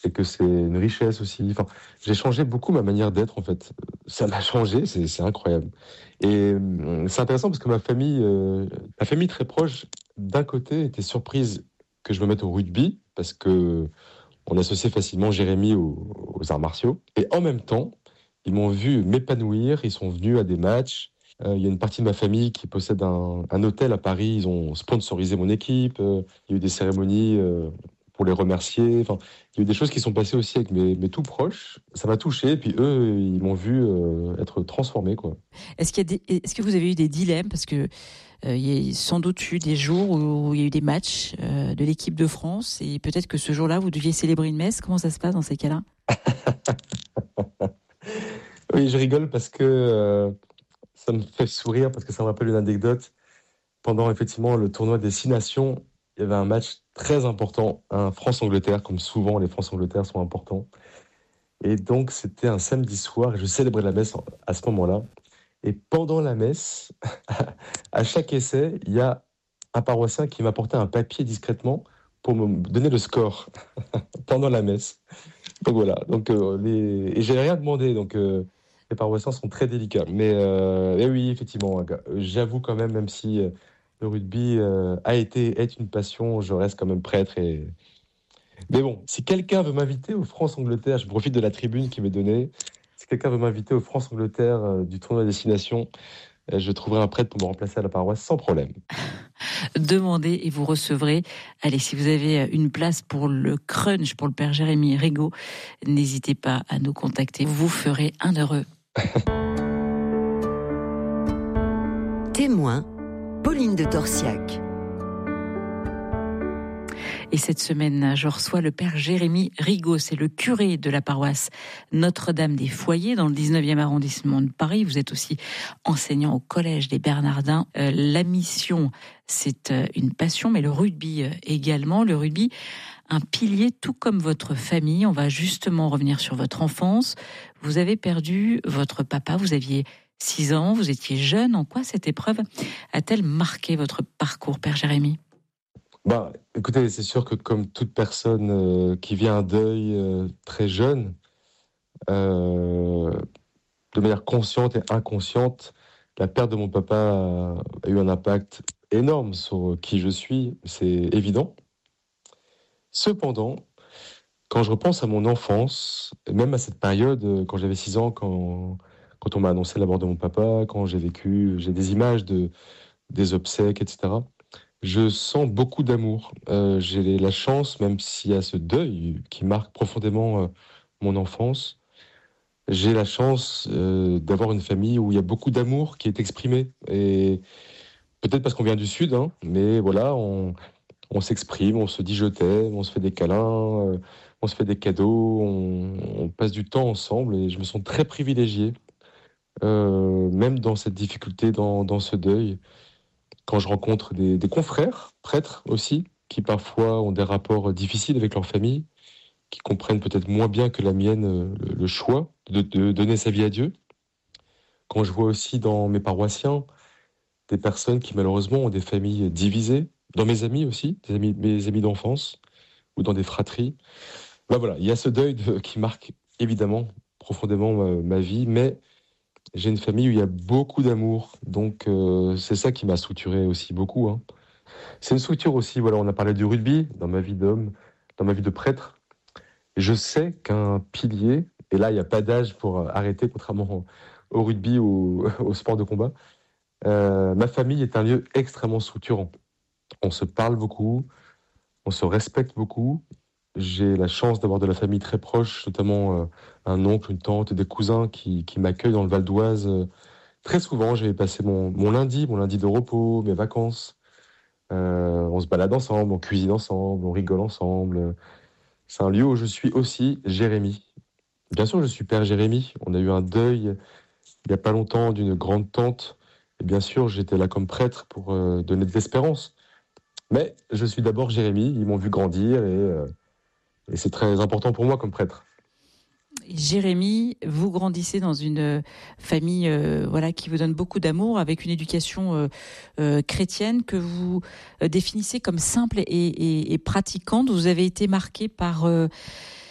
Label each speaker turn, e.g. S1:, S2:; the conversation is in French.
S1: c'est que c'est une richesse aussi. Enfin, j'ai changé beaucoup ma manière d'être, en fait. Ça m'a changé, c'est incroyable. Et c'est intéressant parce que ma famille très proche, d'un côté, était surprise que je me mette au rugby, parce que on associait facilement Jérémy aux arts martiaux. Et en même temps, ils m'ont vu m'épanouir, ils sont venus à des matchs. Il y a une partie de ma famille qui possède un hôtel à Paris, ils ont sponsorisé mon équipe. Il y a eu des cérémonies pour les remercier. Enfin, il y a eu des choses qui sont passées aussi avec mes tout proches. Ça m'a touché, et puis eux, ils m'ont vu être transformé, quoi.
S2: Est-ce que vous avez eu des dilemmes? Parce que il y a sans doute eu des jours où il y a eu des matchs de l'équipe de France et peut-être que ce jour-là, vous deviez célébrer une messe. Comment ça se passe dans ces cas-là?
S1: Oui, je rigole parce que ça me fait sourire, parce que ça me rappelle une anecdote. Pendant effectivement le tournoi des Six Nations, il y avait un match très important, un France-Angleterre, comme souvent les France-Angleterre sont importants. Et donc c'était un samedi soir, et je célébrais la messe à ce moment-là. Et pendant la messe, à chaque essai, il y a un paroissien qui m'apportait un papier discrètement pour me donner le score pendant la messe. Donc voilà. Donc et j'ai rien demandé. Donc les paroissiens sont très délicats. Mais et oui, effectivement, j'avoue quand même, même si le rugby est une passion, je reste quand même prêtre. Mais bon, si quelqu'un veut m'inviter au France-Angleterre, je profite de la tribune qui m'est donnée. Si quelqu'un veut m'inviter au France-Angleterre du tournoi des Destination, je trouverai un prêtre pour me remplacer à la paroisse sans problème.
S2: Demandez et vous recevrez. Allez, si vous avez une place pour le crunch, pour le père Jérémy Rigaud, n'hésitez pas à nous contacter. Vous ferez un heureux.
S3: Témoin, Pauline de Torsiac.
S2: Et cette semaine, je reçois le père Jérémy Rigaud. C'est le curé de la paroisse Notre-Dame des Foyers dans le 19e arrondissement de Paris. Vous êtes aussi enseignant au collège des Bernardins. La mission, c'est une passion, mais le rugby également. Le rugby, un pilier tout comme votre famille. On va justement revenir sur votre enfance. Vous avez perdu votre papa, vous aviez 6 ans, vous étiez jeune. En quoi cette épreuve a-t-elle marqué votre parcours, père Jérémy ?
S1: Bah, écoutez, c'est sûr que comme toute personne qui vit un deuil très jeune, de manière consciente et inconsciente, la perte de mon papa a eu un impact énorme sur qui je suis, c'est évident. Cependant, quand je repense à mon enfance, et même à cette période, quand j'avais 6 ans, quand on m'a annoncé la mort de mon papa, quand j'ai des images des obsèques, etc., je sens beaucoup d'amour. J'ai la chance, même s'il y a ce deuil qui marque profondément mon enfance, j'ai la chance d'avoir une famille où il y a beaucoup d'amour qui est exprimé. Et peut-être parce qu'on vient du Sud, hein, mais voilà, on s'exprime, on se dit je t'aime, on se fait des câlins, on se fait des cadeaux, on passe du temps ensemble et je me sens très privilégié, même dans cette difficulté, dans ce deuil. Quand je rencontre des confrères, prêtres aussi, qui parfois ont des rapports difficiles avec leur famille, qui comprennent peut-être moins bien que la mienne le choix de donner sa vie à Dieu. Quand je vois aussi dans mes paroissiens des personnes qui malheureusement ont des familles divisées, dans mes amis aussi, mes amis d'enfance, ou dans des fratries. Ben voilà, il y a ce deuil qui marque évidemment profondément ma vie, mais j'ai une famille où il y a beaucoup d'amour, donc c'est ça qui m'a structuré aussi beaucoup, hein. C'est une structure aussi, voilà, on a parlé du rugby dans ma vie d'homme, dans ma vie de prêtre. Je sais qu'un pilier, et là il n'y a pas d'âge pour arrêter, contrairement au rugby ou au sport de combat, ma famille est un lieu extrêmement structurant. On se parle beaucoup, on se respecte beaucoup. J'ai la chance d'avoir de la famille très proche, notamment un oncle, une tante, des cousins qui m'accueillent dans le Val d'Oise. Très souvent, j'ai passé mon lundi de repos, mes vacances. On se balade ensemble, on cuisine ensemble, on rigole ensemble. C'est un lieu où je suis aussi Jérémy. Bien sûr, je suis père Jérémy. On a eu un deuil il n'y a pas longtemps d'une grande tante. Et bien sûr, j'étais là comme prêtre pour donner de l'espérance. Mais je suis d'abord Jérémy. Ils m'ont vu grandir et c'est très important pour moi comme prêtre.
S2: Jérémy, vous grandissez dans une famille voilà, qui vous donne beaucoup d'amour, avec une éducation chrétienne que vous définissez comme simple et pratiquante. Vous avez été marqué par